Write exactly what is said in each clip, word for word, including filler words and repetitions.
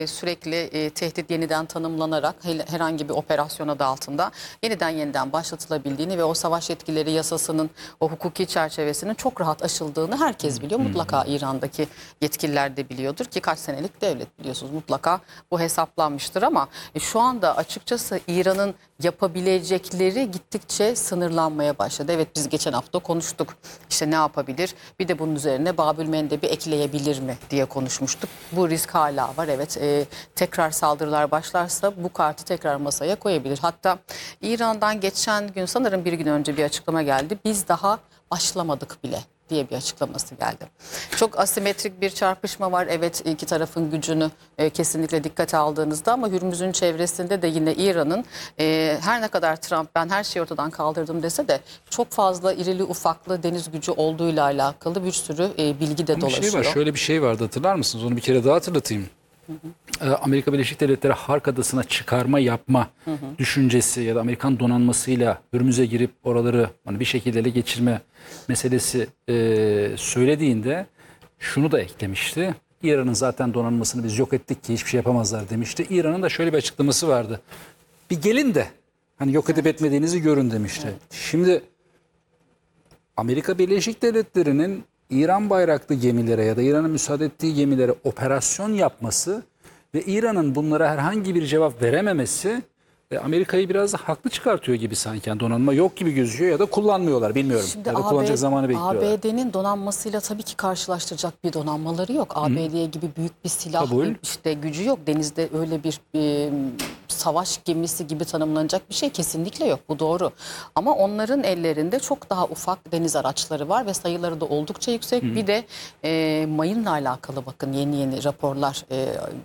e, sürekli e, tehdit yeniden tanımlanarak hele- herhangi bir operasyon adı altında yeniden yeniden başlatılabildiğini ve o savaş yetkileri yasasının o hukuki çerçevesinin çok rahat aşıldığını herkes biliyor. Mutlaka İran'daki yetkililer de biliyordur ki kaç senelik devlet biliyorsunuz, mutlaka bu hesaplanmıştır ama e, şu anda açıkçası İran'ın yapabilecekleri gittikçe sınırlanmaya başladı. Evet, biz geçen hafta konuştuk. İşte ne yapabilir? Bir de bunun üzerine Babül Mendeb'i ekleyebilir mi diye konuşmuştuk. Bu risk hala var. Evet, e, tekrar saldırılar başlarsa bu kartı tekrar masaya koyabilir. Hatta İran'dan geçen gün, sanırım bir gün önce bir açıklama geldi. Biz daha başlamadık bile diye bir açıklaması geldi. Çok asimetrik bir çarpışma var. Evet, iki tarafın gücünü e, kesinlikle dikkate aldığınızda ama Hürmüz'ün çevresinde de yine İran'ın e, her ne kadar Trump ben her şeyi ortadan kaldırdım dese de çok fazla irili ufaklı deniz gücü olduğuyla alakalı bir sürü e, bilgi de Ama dolaşıyor. şey var, şöyle bir şey vardı, hatırlar mısınız? Onu bir kere daha hatırlatayım. Hı hı. Amerika Birleşik Devletleri Hark Adası'na çıkarma yapma hı hı. düşüncesi ya da Amerikan donanmasıyla Hürmüz'e girip oraları hani bir şekilde ele geçirme meselesi e, söylediğinde şunu da eklemişti. İran'ın zaten donanmasını biz yok ettik ki hiçbir şey yapamazlar demişti. İran'ın da şöyle bir açıklaması vardı. Bir gelin de hani yok edip etmediğinizi görün demişti. Evet. Şimdi Amerika Birleşik Devletleri'nin İran bayraklı gemilere ya da İran'ın müsaade ettiği gemilere operasyon yapması ve İran'ın bunlara herhangi bir cevap verememesi e, Amerika'yı biraz da haklı çıkartıyor gibi sanki. Yani donanma yok gibi gözüküyor ya da kullanmıyorlar, bilmiyorum. Şimdi ya da kullanacak zamanı bekliyorlar. A B D'nin donanmasıyla tabii ki karşılaştıracak bir donanmaları yok. A B D gibi büyük bir silah Kabul. işte gücü yok. Denizde öyle bir e, savaş gemisi gibi tanımlanacak bir şey kesinlikle yok. Bu doğru. Ama onların ellerinde çok daha ufak deniz araçları var ve sayıları da oldukça yüksek. Hı. Bir de e, mayınla alakalı bakın yeni yeni raporlar e,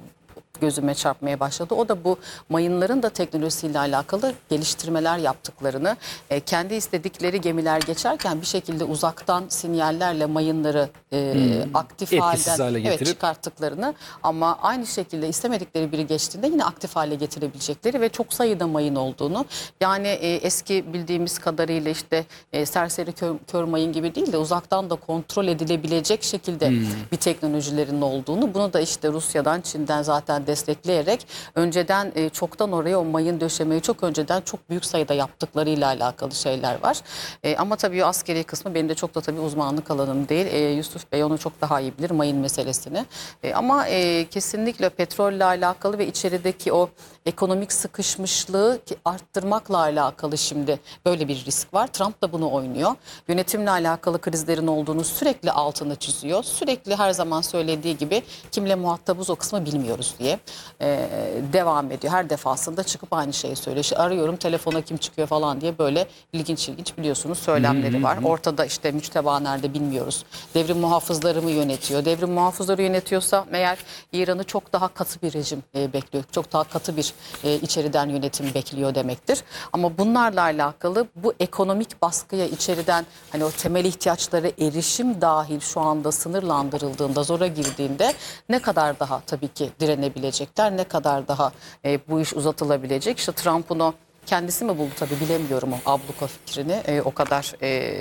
gözüme çarpmaya başladı. O da bu mayınların da teknolojisiyle alakalı geliştirmeler yaptıklarını, e, kendi istedikleri gemiler geçerken bir şekilde uzaktan sinyallerle mayınları e, hmm. aktif Etkisiz halden hale getirip evet, çıkarttıklarını ama aynı şekilde istemedikleri biri geçtiğinde yine aktif hale getirebilecekleri ve çok sayıda mayın olduğunu, yani e, eski bildiğimiz kadarıyla işte e, serseri kör, kör mayın gibi değil de uzaktan da kontrol edilebilecek şekilde hmm. bir teknolojilerin olduğunu, bunu da işte Rusya'dan, Çin'den zaten destekleyerek önceden e, çoktan oraya o mayın döşemeyi çok önceden çok büyük sayıda yaptıklarıyla alakalı şeyler var. E, ama tabii o askeri kısmı benim de çok da tabii uzmanlık alanım değil. E, Yusuf Bey onu çok daha iyi bilir, mayın meselesini. E, ama e, kesinlikle petrolle alakalı ve içerideki o ekonomik sıkışmışlığı arttırmakla alakalı şimdi böyle bir risk var. Trump da bunu oynuyor. Yönetimle alakalı krizlerin olduğunu sürekli altını çiziyor. Sürekli her zaman söylediği gibi kimle muhatabız o kısmı bilmiyoruz diye e, devam ediyor. Her defasında çıkıp aynı şeyi söylüyor. İşte arıyorum telefona kim çıkıyor falan diye böyle ilginç ilginç biliyorsunuz söylemleri var. Ortada işte müçteba nerede bilmiyoruz. Devrim muhafızları mı yönetiyor? Devrim muhafızları yönetiyorsa meğer İran'ı çok daha katı bir rejim e, bekliyor. Çok daha katı bir e, içeriden yönetim bekliyor demektir. Ama bunlarla alakalı bu ekonomik baskıya içeriden hani o temel ihtiyaçlara erişim dahil şu anda sınırlandırıldığında, zora girdiğinde ne kadar daha tabii ki direnebilecekler, ne kadar daha e, bu iş uzatılabilecek. İşte Trump'ın o kendisi mi buldu tabii bilemiyorum o abluka fikrini, e, o kadar e,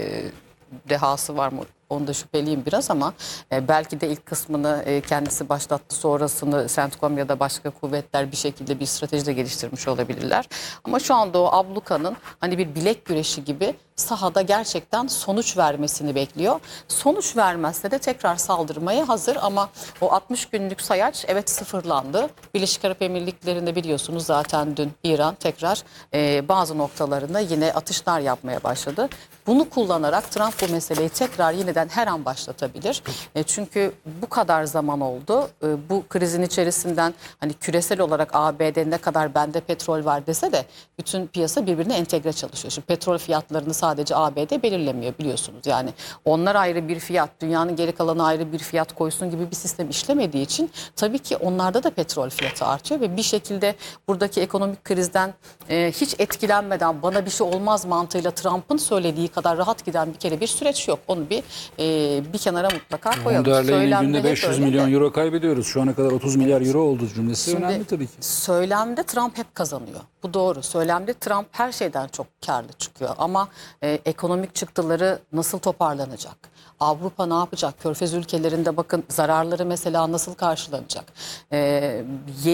dehası var mı? Onda şüpheliyim biraz ama e, belki de ilk kısmını e, kendisi başlattı, sonrasını CENTCOM ya da başka kuvvetler bir şekilde bir strateji de geliştirmiş olabilirler. Ama şu anda o ablukanın hani bir bilek güreşi gibi sahada gerçekten sonuç vermesini bekliyor. Sonuç vermezse de tekrar saldırmaya hazır ama o altmış günlük sayaç evet sıfırlandı. Birleşik Arap Emirlikleri'nde biliyorsunuz zaten dün İran tekrar e, bazı noktalarında yine atışlar yapmaya başladı. Bunu kullanarak Trump bu meseleyi tekrar yeniden her an başlatabilir. E, çünkü bu kadar zaman oldu. E, bu krizin içerisinden hani küresel olarak A B D ne kadar bende petrol var dese de bütün piyasa birbirine entegre çalışıyor. Şimdi petrol fiyatlarını sadece A B D belirlemiyor biliyorsunuz. Yani onlar ayrı bir fiyat, dünyanın geri kalanı ayrı bir fiyat koysun gibi bir sistem işlemediği için tabii ki onlarda da petrol fiyatı artıyor ve bir şekilde buradaki ekonomik krizden e, hiç etkilenmeden bana bir şey olmaz mantığıyla Trump'ın söylediği kadar rahat giden bir kere bir süreç yok. Onu bir e, bir kenara mutlaka koyalım. Söylemde günde beş yüz milyon euro kaybediyoruz. Şu ana kadar otuz milyar euro oldu cümlesi. Şimdi, önemli tabii ki. Söylemde Trump hep kazanıyor. Bu doğru. Söylemde Trump her şeyden çok karlı çıkıyor. Ama e, ekonomik çıktıları nasıl toparlanacak? Avrupa ne yapacak? Körfez ülkelerinde bakın zararları mesela nasıl karşılanacak? E,